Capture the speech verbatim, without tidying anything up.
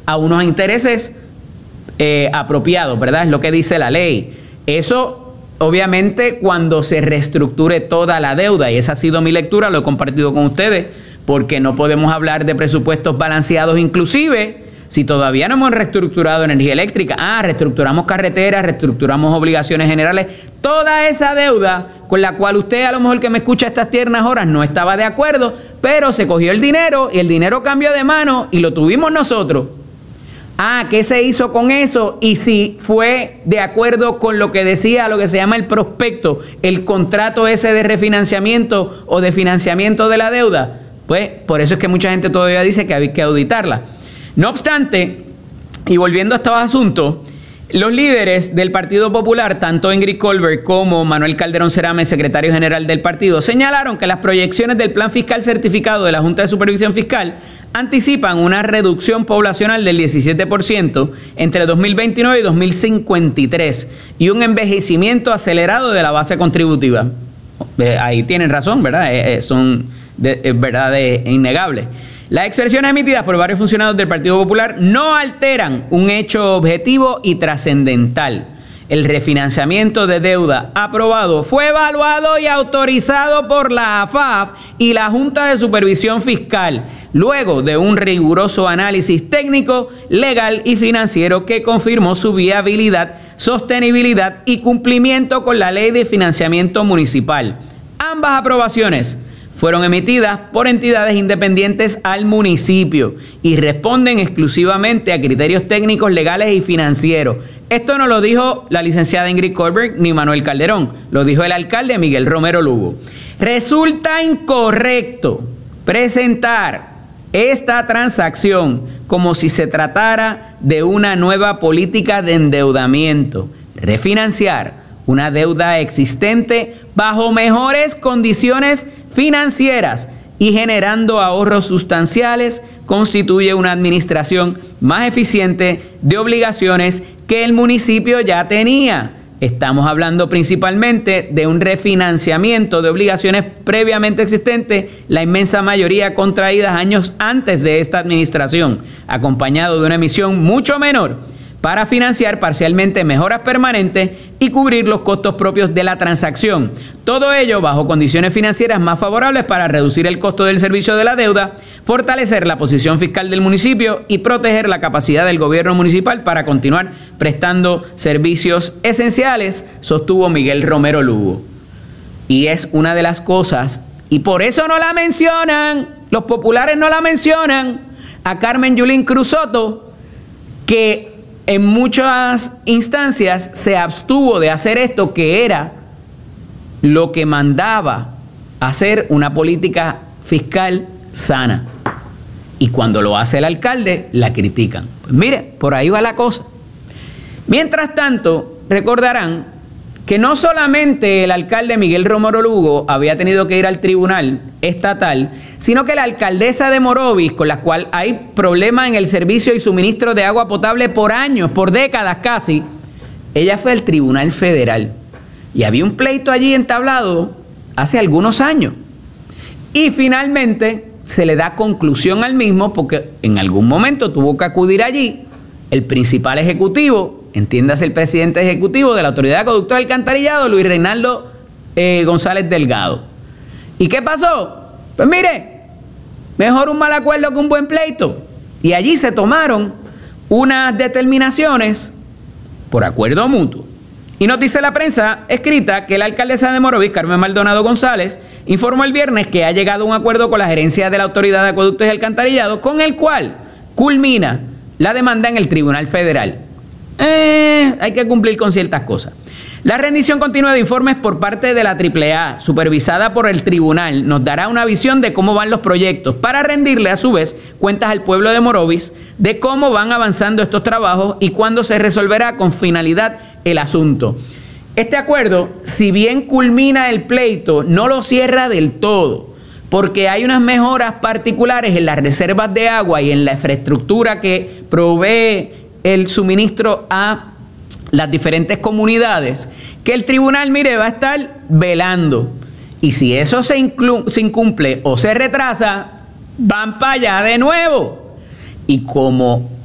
a unos intereses eh, apropiados, ¿verdad? Es lo que dice la ley. Eso, obviamente, cuando se reestructure toda la deuda, y esa ha sido mi lectura, lo he compartido con ustedes, porque no podemos hablar de presupuestos balanceados inclusive si todavía no hemos reestructurado energía eléctrica. Ah, reestructuramos carreteras, reestructuramos obligaciones generales. Toda esa deuda con la cual usted, a lo mejor que me escucha estas tiernas horas, no estaba de acuerdo, pero se cogió el dinero y el dinero cambió de mano y lo tuvimos nosotros. Ah, ¿qué se hizo con eso? Y si fue de acuerdo con lo que decía, lo que se llama el prospecto, el contrato ese de refinanciamiento o de financiamiento de la deuda, pues por eso es que mucha gente todavía dice que hay que auditarla. No obstante, y volviendo a estos asuntos, los líderes del Partido Popular, tanto Ingrid Colbert como Manuel Calderón Cerame, secretario general del partido, señalaron que las proyecciones del Plan Fiscal Certificado de la Junta de Supervisión Fiscal anticipan una reducción poblacional del diecisiete por ciento entre dos mil veintinueve y dos mil cincuenta y tres y un envejecimiento acelerado de la base contributiva. Eh, ahí tienen razón, ¿verdad? Eh, eh, son de, eh, verdades innegables. Las expresiones emitidas por varios funcionarios del Partido Popular no alteran un hecho objetivo y trascendental. El refinanciamiento de deuda aprobado fue evaluado y autorizado por la A F A F y la Junta de Supervisión Fiscal, luego de un riguroso análisis técnico, legal y financiero que confirmó su viabilidad, sostenibilidad y cumplimiento con la Ley de Financiamiento Municipal. Ambas aprobaciones fueron emitidas por entidades independientes al municipio y responden exclusivamente a criterios técnicos, legales y financieros. Esto no lo dijo la licenciada Ingrid Colbert ni Manuel Calderón, lo dijo el alcalde Miguel Romero Lugo. Resulta incorrecto presentar esta transacción como si se tratara de una nueva política de endeudamiento. Refinanciar una deuda existente bajo mejores condiciones financieras y generando ahorros sustanciales constituye una administración más eficiente de obligaciones que el municipio ya tenía. Estamos hablando principalmente de un refinanciamiento de obligaciones previamente existentes, la inmensa mayoría contraídas años antes de esta administración, acompañado de una emisión mucho menor para financiar parcialmente mejoras permanentes y cubrir los costos propios de la transacción. Todo ello bajo condiciones financieras más favorables para reducir el costo del servicio de la deuda, fortalecer la posición fiscal del municipio y proteger la capacidad del gobierno municipal para continuar prestando servicios esenciales, sostuvo Miguel Romero Lugo. Y es una de las cosas, y por eso no la mencionan, los populares no la mencionan, a Carmen Yulín Cruz Soto, que en muchas instancias se abstuvo de hacer esto, que era lo que mandaba hacer una política fiscal sana. Y cuando lo hace el alcalde, la critican. Pues mire, por ahí va la cosa. Mientras tanto, recordarán que no solamente el alcalde Miguel Romero Lugo había tenido que ir al tribunal estatal, sino que la alcaldesa de Morovis, con la cual hay problemas en el servicio y suministro de agua potable por años, por décadas casi, ella fue al tribunal federal. Y había un pleito allí entablado hace algunos años. Y finalmente se le da conclusión al mismo porque en algún momento tuvo que acudir allí el principal ejecutivo, entiéndase el presidente ejecutivo de la Autoridad de Acueductos y Alcantarillado, Luis Reinaldo eh, González Delgado. ¿Y qué pasó? Pues mire, mejor un mal acuerdo que un buen pleito. Y allí se tomaron unas determinaciones por acuerdo mutuo. Y nos dice la prensa escrita que la alcaldesa de Morovis, Carmen Maldonado González, informó el viernes que ha llegado a un acuerdo con la gerencia de la Autoridad de Acueductos y Alcantarillado, con el cual culmina la demanda en el Tribunal Federal. Eh, hay que cumplir con ciertas cosas. La rendición continua de informes por parte de la triple A, supervisada por el tribunal, nos dará una visión de cómo van los proyectos para rendirle a su vez cuentas al pueblo de Morovis de cómo van avanzando estos trabajos y cuándo se resolverá con finalidad el asunto. Este acuerdo, si bien culmina el pleito, no lo cierra del todo, porque hay unas mejoras particulares en las reservas de agua y en la infraestructura que provee el suministro a las diferentes comunidades, que el tribunal, mire, va a estar velando. Y si eso se, se incumple o se retrasa, van para allá de nuevo. Y como